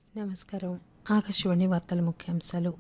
నమస్కారం. ఆకాశవాణి వార్తల ముఖ్యాంశాలు.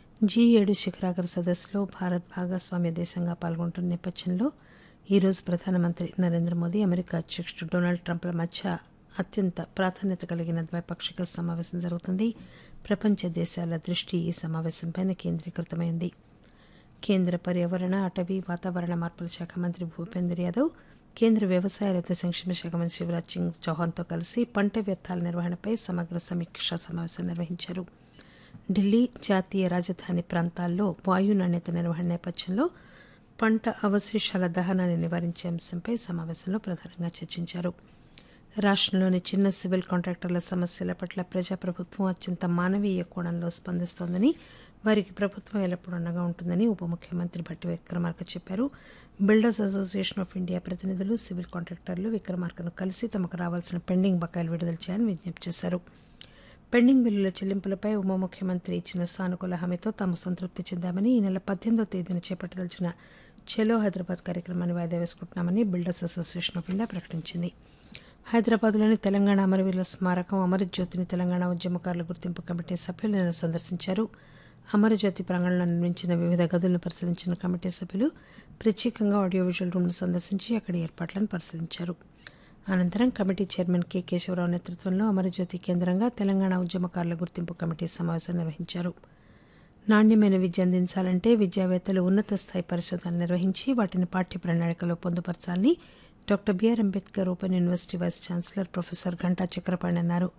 G7 శిఖరాగ్ర సదస్సులో భారత్ భాగస్వామ్య దేశంగా పాల్గొంటున్న నేపథ్యంలో ఈరోజు ప్రధానమంత్రి నరేంద్ర మోదీ, అమెరికా అధ్యక్షుడు డొనాల్డ్ ట్రంప్ల మధ్య అత్యంత ప్రాధాన్యత కలిగిన ద్వైపాక్షిక సమావేశం జరుగుతుంది. ప్రపంచ దేశాల దృష్టి ఈ సమావేశంపైన కేంద్రీకృతమైంది. కేంద్ర పర్యావరణ, అటవీ, వాతావరణ మార్పుల శాఖ మంత్రి భూపేందర్ యాదవ్, కేంద్ర వ్యవసాయ రైతు సంక్షేమ శాఖ మంత్రి శివరాజ్ సింగ్ చౌహాన్తో కలిసి పంట వ్యర్థాల నిర్వహణపై సమగ్ర సమీక్షా సమావేశం నిర్వహించారు. ఢిల్లీ, జాతీయ రాజధాని ప్రాంతాల్లో వాయు నాణ్యత నిర్వహణ నేపథ్యంలో పంట అవశేషాల దహనాన్ని నివారించే అంశంపై సమావేశంలో ప్రధానంగా చర్చించారు. రాష్టంలోని చిన్న సివిల్ కాంట్రాక్టర్ల సమస్యల పట్ల ప్రజాప్రభుత్వం అత్యంత మానవీయ కోణంలో స్పందిస్తోందని, వారికి ప్రభుత్వం ఎల్లప్పుడూ అండగా ఉంటుందని ఉప ముఖ్యమంత్రి భట్టి విక్రమార్క చెప్పారు. బిల్డర్స్ అసోసియేషన్ ఆఫ్ ఇండియా ప్రతినిధులు, సివిల్ కాంట్రాక్టర్లు విక్రమార్కను కలిసి తమకు రావాల్సిన పెండింగ్ బకాయిలు విడుదల చేయాలని విజ్ఞప్తి చేశారు. పెండింగ్ బిల్లుల చెల్లింపులపై ఉప ముఖ్యమంత్రి ఇచ్చిన సానుకూల హామీతో తాము సంతృప్తి చెందామని, ఈ నెల 18వ తేదీన చేపట్టదలిచిన చలో హైదరాబాద్ కార్యక్రమాన్ని వాయిదా వేసుకుంటున్నామని బిల్డర్స్ అసోసియేషన్ ఆఫ్ ఇండియా ప్రకటించింది. హైదరాబాద్లోని తెలంగాణ అమరవీరుల స్మారకం, అమరజ్యోతిని తెలంగాణ ఉద్యమకారుల గుర్తింపు కమిటీ సభ్యులు నిన్న సందర్శించారు. అమరజ్యోతి ప్రాంగణంలో నిర్మించిన వివిధ గదులను పరిశీలించిన కమిటీ సభ్యులు ప్రత్యేకంగా ఆడియో విజువల్ రూమ్ను సందర్శించి అక్కడి ఏర్పాట్లను పరిశీలించారు. అనంతరం కమిటీ చైర్మన్ కె కేశవరావు నేతృత్వంలో అమరజ్యోతి కేంద్రంగా తెలంగాణ ఉద్యమకారుల గుర్తింపు కమిటీ సమావేశం నిర్వహించారు. నాణ్యమైన విద్య అందించాలంటే విద్యావేత్తలు ఉన్నత స్థాయి పరిశోధనలు నిర్వహించి వాటిని పాఠ్య ప్రణాళికలో పొందుపరచాలని doctor BR Ambedkar open university vice chancellor professor ఘంటా చక్రపాణి అన్నారు.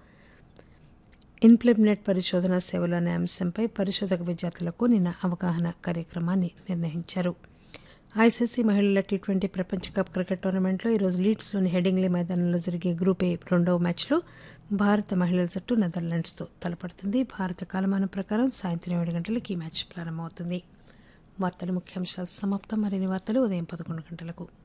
ఇన్ప్లిమెంట్ పరిశోధన సేవలు అనే అంశంపై పరిశోధక విద్యార్థులకు నిన్న అవగాహన కార్యక్రమాన్ని నిర్వహించారు. ఐసీసీ మహిళల టీ20 ప్రపంచ కప్ క్రికెట్ టోర్నమెంట్లో ఈరోజు లీడ్స్లోని హెడింగ్లీ మైదానంలో జరిగే గ్రూప్ ఏ రెండవ మ్యాచ్లో భారత మహిళల జట్టు నెదర్లాండ్స్తో తలపడుతుంది. భారత కాలమానం ప్రకారం సాయంత్రం 7 గంటలకు ఈ మ్యాచ్ ప్రారంభమవుతుంది. వార్తల ముఖ్యాంశాలు సమాప్తం. మరిన్ని వార్తలు ఉదయం 11 గంటలకు.